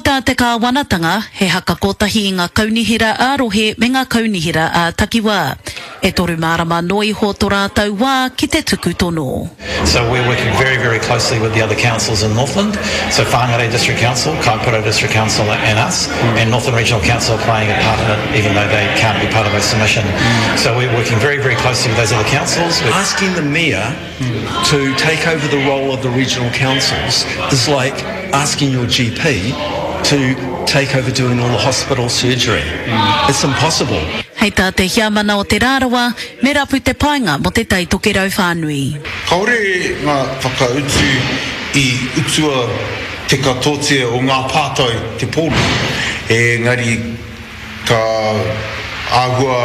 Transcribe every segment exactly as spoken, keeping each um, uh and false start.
tā te kāwanatanga, he haka kotahi i ngā kaunihira ārohe me ngā kaunihira a takiwā. E toru mārama noi ho tō rātou wā ki te tuku tono. So we're working very, very closely with the other councils in Northland. So Whangarei District Council, Kaipara District Council and us, mm. and Northland Regional Council are playing a part in it, even though they can't be part of our submission. Mm. So we're working very, very closely with those other councils. We're asking the Mayor mm. to take over the role of the regional councils is like asking your G P to take over doing all the hospital surgery. Mm. It's impossible. Hei tā te hiamana o te rārawa, me rapu te painga mo te taitoke rau whānui. Kaore ngā whakautu i utua te katotia o ngā pātai te pōru. E ngari ka āhua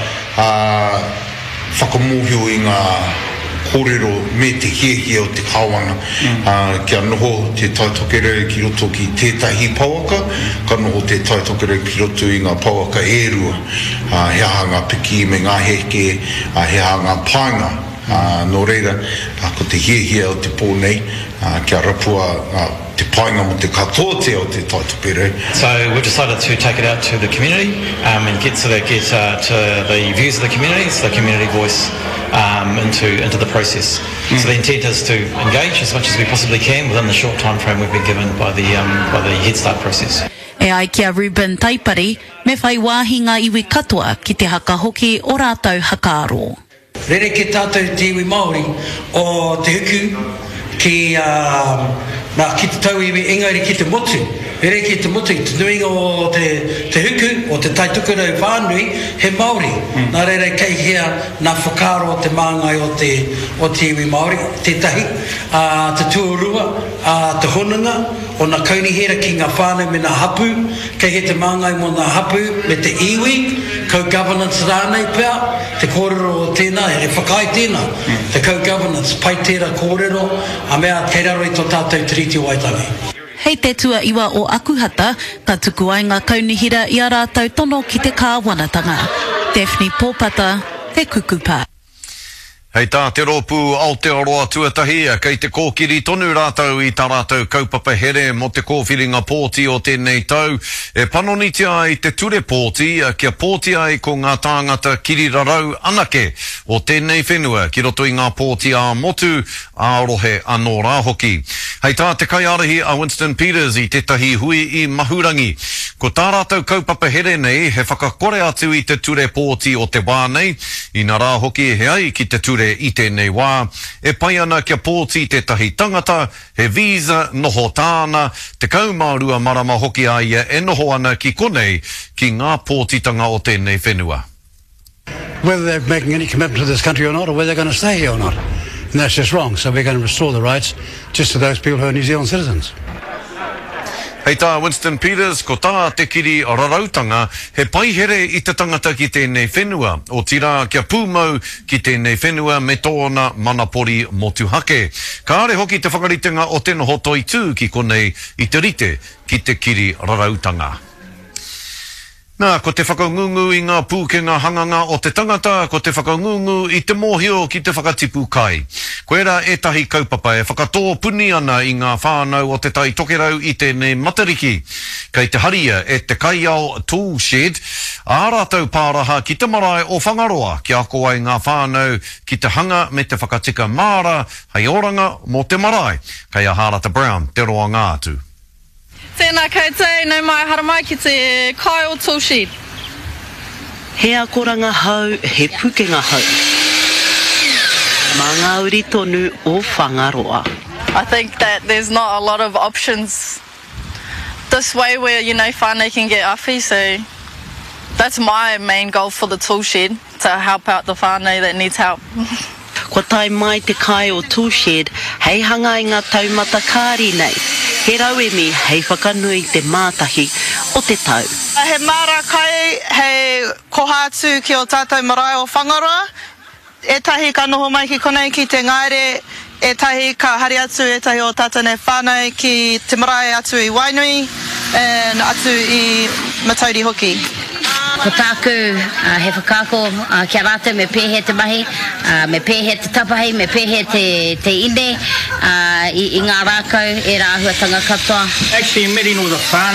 uh, whakamohio i ngā kōrero me te hiehie o te kāwana. Mm. Uh, kia noho te taitokere ki roto ki tētahi pauaka, ka noho te taitokere ki roto i ngā pauaka ērua. Uh, he aha ngā piki me ngā heke, uh, he aha ngā painga. Uh, nō reira, uh, ko te hiehie o te pōnei, uh, kia rapua uh, te painga mo te katotia o te taitokere. So we've decided to take it out to the community um, and get to the, get, uh, to the views of the community, so the community voice um, into, into the process. Mm. So the intent is to engage as much as we possibly can within the short time frame we've been given by the, um, by the Head Start process. E ai kia Ruben Taipari, me whai wāhi ngā iwi katoa ki te haka hoki o rātou hakaaro. Rere ke tātou te iwi Māori o te huku ki, uh, nā, ki te tau iwi engari ki te motu. Rere ki te motu, te nuinga o te, te huku o te taitukura whānui he Māori. Mm. Nā rere kei hea nā whakaro o te māngai o te, o te iwi Māori, tētahi, uh, te tuarua, uh, te honanga, o nā kaunihera ki ngā whānau me nā hapu, kei he te māngai mo nā hapu me te iwi, co-governance rānei pēr, te kōrero o tēnā, he whakai tēnā, mm. te co-governance, pai tērā kōrero, a mea kei raro i tō tātou tiriti waitangi. Hei te tua iwa o Akuhata, ka tuku ai ngā kaunihira i a rātou tono ki te kāwanatanga. Daphne Pōpata, te kukupa. Hei tā te rōpū Aotearoa tuatahi, kei te kōkiri tonu rātou i tā rātou kaupapa here mo te kōwhiringa pōti o tēnei tau. E panonitia ai te ture pōti, kia pōti ai ko ngā tāngata kirirarau anake o tēnei whenua, ki roto i ngā pōti a motu ārohe anō rā hoki. Hei tā te kaiarahi a Winston Peters i tētahi hui i Mahurangi. Ko tā rātou kaupapa here nei, he whakakore atu i te ture pōti o te wā nei, i nā rā hoki he ai ki te ture i tēnei wā, e pai ana kia pōti tētahi tangata, he visa noho tāna, te kaumārua marama hoki a ia e noho ana ki konei ki ngā pōtitanga o tēnei whenua. Whether they're making any commitment to this country or not, or whether they're going to stay here or not. And that's just wrong. So we're going to restore the rights just to those people who are New Zealand citizens. Hei tā Winston Peters, ko tā te kiri rarautanga, he pai here i te tangata ki tēnei whenua, o tira kia pūmau ki tēnei whenua me tōna manapori motuhake. Ka are hoki te whakaritenga o tēnā hotoi tū ki konei i te rite ki te kiri rarautanga. Nā, ko te whakangungu i ngā pūkenga hanganga o te tangata, ko te whakangungu i te mōhio ki te whakatipu kai. Koera etahi kaupapa e whakatō puni ana i ngā whānau o te tai tokerau i tēnei matariki. Kei te haria e te kaiao tool shed, a rātou pāraha ki te marae o Whangaroa, ki ako ai ngā whānau ki te hanga me te whakatika māra, hei oranga mo te marae. Kei a Harata Brown, te roa ngā atu. Tēnā koutou, nau mai haramai ki te kai o tool shed. Hea koranga hau, he pukenga hau. Mā ngā uri tonu o Whangaroa. I think that there's not a lot of options this way where, you know, whānau can get awhi, so that's my main goal for the tool shed, to help out the whānau that needs help. Ko tai mai te kai o tool shed, hei hanga i ngā taumata kāri nei. He rau e mi, hei whakanui te mātahi o te tau. He mara kai, hei kohātu ki o tātou marae o Whangaroa. E tahi ka noho mai ki konei ki te ngaire, e tahi ka hari atu, e tahi o tātou nei whānau ki te marae atu i Wainui, and atu i Matauri hoki. Ko tāku, uh, he whakako uh, kia rātou me pēhe te mahi, uh, me pēhe te tapahi, me pēhe te, te ine, uh, i, i ngā rākau e rāhuatanga katoa. Actually, meeting all the fun.